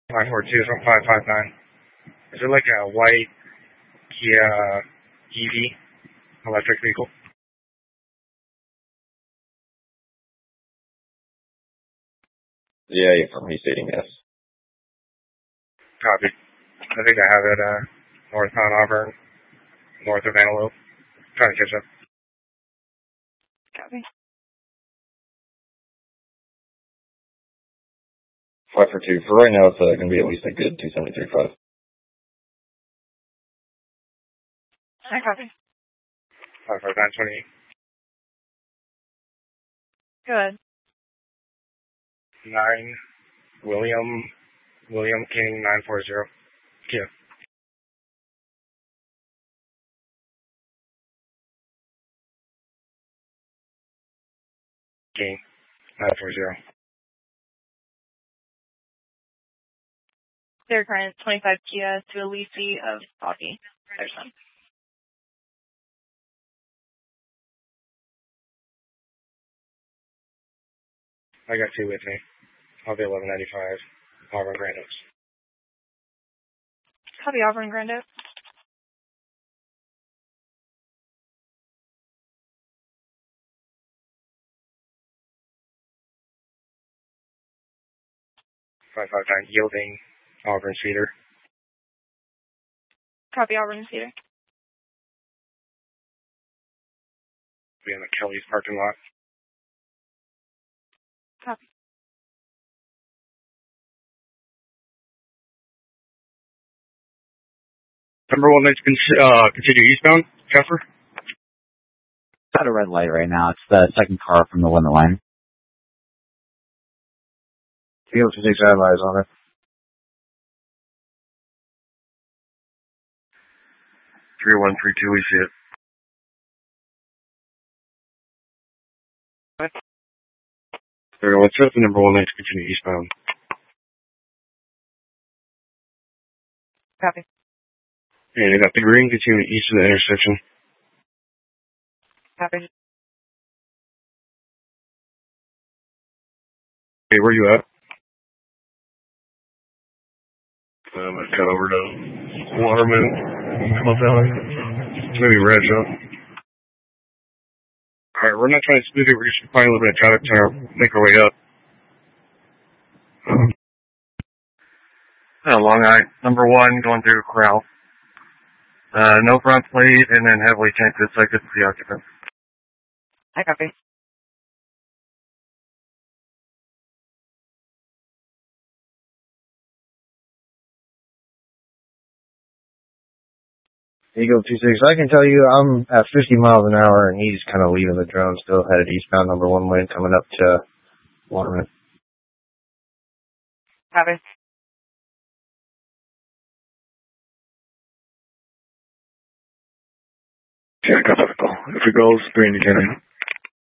942 from 559. Is it like a white Kia EV electric vehicle? Yeah, you're from restating, yes. Copy. I think I have it north on Auburn, north of Antelope. Trying to catch up. Copy. 5 for 2. For right now, it's going to be at least a good 273.5. I copy. 55928. Good. 9 William King 940. Kia. King 940. Their current 25 Kia to a leasee of Bobby. There's one. I got 2 with me. I'll be 1195. Auburn Grand Oaks. Copy, Auburn Grand Oaks. Yielding Auburn Cedar. Copy, Auburn Cedar. Be in the Kelly's parking lot. Copy. Number 1, let's continue eastbound, Jasper. It's at a red light right now. It's the second car from the limit line. Field 26 eyes on it. 3132, we see it. What? 31, set the number 1, let's continue eastbound. Copy. And I got the green, continue east of the intersection. Copy. Hey, where you at? I cut over to Waterman, Middle Valley, maybe Red Zone. Alright, we're not trying to speed it, we're just finding a little bit of traffic to make our way up. Long Eye, number 1, going through Corral. No front plate, and then heavily tainted, so I couldn't see occupants. I copy. Eagle 26, I can tell you I'm at 50 miles an hour and he's kind of leaving the drone, still headed eastbound number 1 lane coming up to Waterman. Copy. Yeah, I got that call. If it goes, 3 in the canyon.